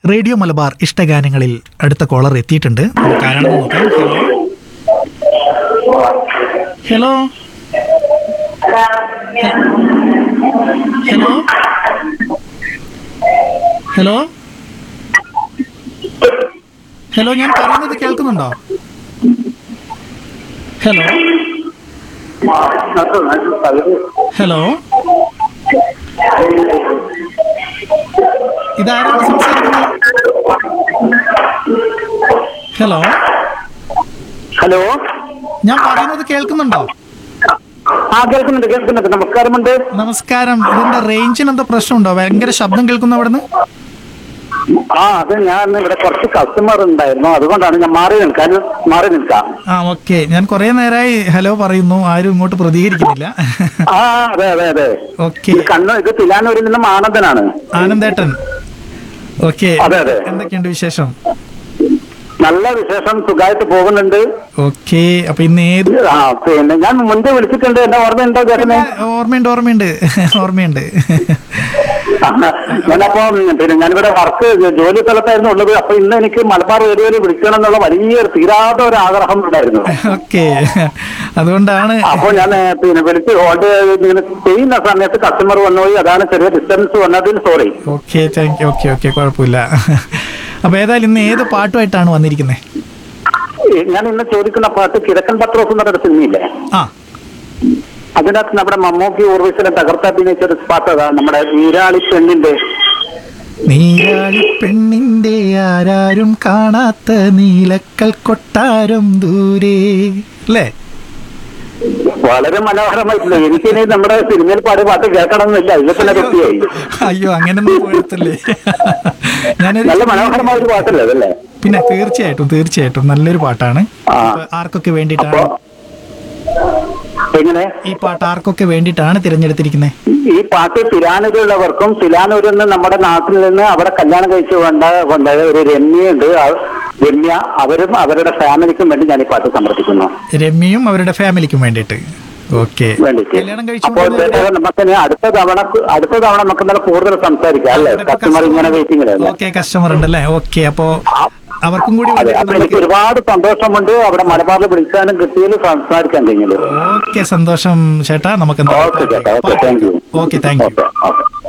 Radio Malabar ഇഷ്ടഗാനങ്ങളിൽ അടുത്ത collar എത്തിയിട്ടുണ്ട്. ആരാണെന്ന് നോക്കാം. ഹലോ ഹലോ ഹലോ ഹലോ ഞാൻ പറയുന്നത് കേൾക്കുന്നുണ്ടോ? ഹലോ ഹലോ ഇതാരാണ് സംസാരിക്കുന്നത്? ഹലോ ഹലോ, ഞാൻ പറയുന്നത് കേൾക്കുന്നുണ്ടോ? കേൾക്കുന്നുണ്ട്. നമസ്കാരമുണ്ട്. നമസ്കാരം. ഇതിന്റെ റേഞ്ചിന് എന്തോ പ്രശ്നമുണ്ടോ? ഭയങ്കര ശബ്ദം കേൾക്കുന്നു അവിടുന്ന്. അത് ഞാൻ ഇവിടെ കുറച്ച് കസ്റ്റമർ ഉണ്ടായിരുന്നു, അതുകൊണ്ടാണ് ഞാൻ മാറി നിൽക്കാം. ഓക്കെ. ഞാൻ കുറെ നേരമായി ഹലോ പറയുന്നു, ആരും ഇങ്ങോട്ട് പ്രതികരിക്കുന്നില്ല. അതെ. ഓക്കെ. ഇത് തിലാനൂരിൽ നിന്നും ആനന്ദനാണ്. ആനന്ദേട്ടൻ. ഓക്കെ. അതെ. എന്തൊക്കെയുണ്ട് വിശേഷം? നല്ല വിശേഷം, സുഖമായിട്ട് പോകുന്നുണ്ട്. ഓക്കെ. അപ്പൊ ഇന്ന് ഏത് പിന്നെ ഞാൻ മുൻപേ വിളിച്ചിട്ടുണ്ട്, എന്നെ ഓർമ്മയുണ്ടോ? ഓർമ്മയുണ്ട്. ഞാനപ്പോ പിന്നെ ഞാനിവിടെ ജോലി സ്ഥലത്തായിരുന്നു ഉള്ളത്. അപ്പൊ ഇന്ന് എനിക്ക് മലബാർ റേഡിയോയിൽ വിളിക്കണം എന്നുള്ള വലിയൊരു തീരാത്ത ഒരു ആഗ്രഹം ഉണ്ടായിരുന്നു. ഓക്കെ. അതുകൊണ്ടാണ് അപ്പൊ ഞാൻ പിന്നെ വിളിച്ച് ഹോൾഡ് ചെയ്യുന്ന സമയത്ത് കസ്റ്റമർ വന്നുപോയി. അതാണ് ചെറിയ ഡിസ്റ്റൻസ് വന്നതിൽ sorry. Okay. Thank you. Okay, കുഴപ്പമില്ല. അപ്പൊ ഏതായാലും ഇന്ന് ഏത് പാട്ടുമായിട്ടാണ് വന്നിരിക്കുന്നത്? ഞാൻ ഇന്ന് ചോദിക്കുന്ന പാട്ട് കിഴക്കൻ പത്രോസ് എന്ന് പറഞ്ഞൊരു സിനിമയില്ലേ, അതിനകത്ത് നമ്മുടെ മമ്മൂക്കി ഊർവശിനെ തകർത്തഭിനയിച്ചൊരു പാട്ട് അതാണ് നമ്മുടെ നീരാളി പെണ്ണിന്റെ ആരാരും കാണാത്ത നീലക്കൽ കൊട്ടാരം ദൂരെ അല്ലേ? വളരെ മനോഹരമായിട്ടില്ല. എനിക്കിനി നമ്മുടെ സിനിമയിൽ പാടിയ പാട്ട് കേൾക്കണമെന്നില്ല, ഇതിനെ പറ്റിയായി. അയ്യോ, അങ്ങനൊന്നും പോയത്തില്ലേ. നല്ല മനോഹരമായ ഒരു പാട്ടല്ലേ അതല്ലേ? പിന്നെ തീർച്ചയായിട്ടും നല്ലൊരു പാട്ടാണ്. ആർക്കൊക്കെ വേണ്ടിയിട്ടാണ് എങ്ങനെ ഈ പാട്ട് ആർക്കൊക്കെ വേണ്ടിയിട്ടാണ് തിരഞ്ഞെടുത്തിരിക്കുന്നത്? ഈ പാട്ട് തിലാനൂരുള്ളവർക്കും, തിലാനൂരിൽ നിന്ന് നമ്മുടെ നാട്ടിൽ നിന്ന് അവിടെ കല്യാണം കഴിച്ചു കൊണ്ട ഒരു രമ്യുണ്ട്. രമ്യ, അവരും അവരുടെ ഫാമിലിക്കും വേണ്ടി ഞാൻ ഈ പാട്ട് സമർപ്പിക്കുന്നു. രമ്യയും അവരുടെ ഫാമിലിക്കും വേണ്ടിയിട്ട്. ഓക്കെ. അപ്പോൾ നമുക്ക് അടുത്ത തവണ നമുക്ക് നല്ല കൂടുതൽ സംസാരിക്കാം അല്ലേ? കസ്റ്റമർ ഇങ്ങനെ വെയിറ്റിംഗിലല്ലേ? ഓക്കെ, കസ്റ്റമർ ഉണ്ടല്ലേ? ഓക്കെ. അപ്പോ അവർക്കും കൂടി എനിക്ക് ഒരുപാട് സന്തോഷമുണ്ട് അവിടെ മലബാറിൽ വിളിക്കാനും കിട്ടിയതിൽ സംസാരിക്കാൻ കഴിഞ്ഞത്. ഓക്കെ, സന്തോഷം ചേട്ടാ. നമുക്ക് ഓക്കെ ചേട്ടാ. Okay, thank you. Okay, thank you.